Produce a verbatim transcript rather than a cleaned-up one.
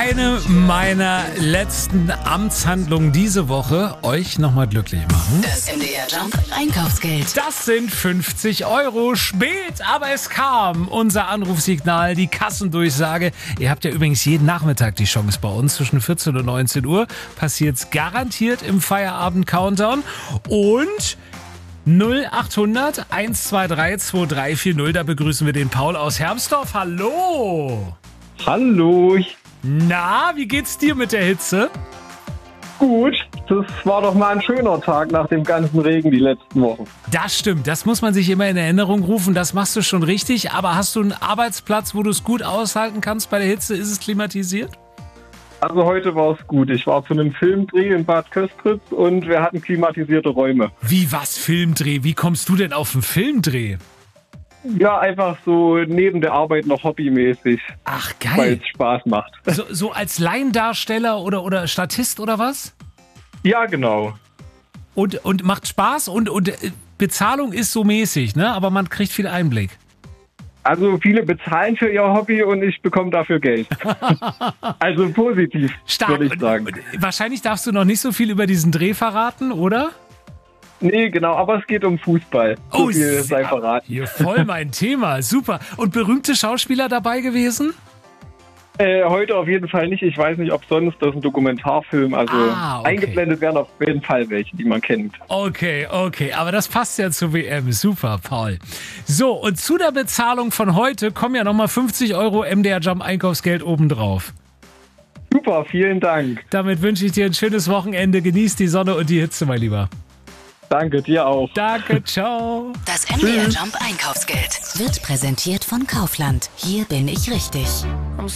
eine meiner letzten Amtshandlungen diese Woche, euch nochmal glücklich machen. Das M D R Jump Einkaufsgeld. Das sind fünfzig Euro. Spät, aber es kam. Unser Anrufsignal, die Kassendurchsage. Ihr habt ja übrigens jeden Nachmittag die Chance bei uns. Zwischen vierzehn und neunzehn Uhr passiert's garantiert im Feierabend-Countdown. Und null achthundert eins zwei drei zwei drei vier null, da begrüßen wir den Paul aus Hermsdorf. Hallo! Hallo! Na, wie geht's dir mit der Hitze? Gut, das war doch mal ein schöner Tag nach dem ganzen Regen die letzten Wochen. Das stimmt, das muss man sich immer in Erinnerung rufen, das machst du schon richtig. Aber hast du einen Arbeitsplatz, wo du es gut aushalten kannst bei der Hitze? Ist es klimatisiert? Also heute war es gut. Ich war zu einem Filmdreh in Bad Köstritz und wir hatten klimatisierte Räume. Wie, was, Filmdreh? Wie kommst du denn auf einen Filmdreh? Ja, einfach so neben der Arbeit noch hobbymäßig. Ach, Weil geil. es Spaß macht. So, so als Laiendarsteller oder, oder Statist oder was? Ja, genau. Und, und macht Spaß und, und äh, Bezahlung ist so mäßig, ne? Aber man kriegt viel Einblick. Also viele bezahlen für ihr Hobby und ich bekomme dafür Geld. Also positiv, Stark. würde ich sagen. Und, und wahrscheinlich darfst du noch nicht so viel über diesen Dreh verraten, oder? Nee, genau, aber es geht um Fußball. So Oh, viel sei sehr- verraten. Hier voll mein Thema, super. Und berühmte Schauspieler dabei gewesen? Äh, heute auf jeden Fall nicht. Ich weiß nicht, ob sonst das ist ein Dokumentarfilm. Also Ah, okay. eingeblendet werden auf jeden Fall welche, die man kennt. Okay, okay, aber das passt ja zur W M. Super, Paul. So, und zu der Bezahlung von heute kommen ja nochmal fünfzig Euro M D R Jump Einkaufsgeld obendrauf. Super, vielen Dank. Damit wünsche ich dir ein schönes Wochenende. Genieß die Sonne und die Hitze, mein Lieber. Danke, dir auch. Danke, ciao. Das M D R Jump Einkaufsgeld wird präsentiert von Kaufland. Hier bin ich richtig.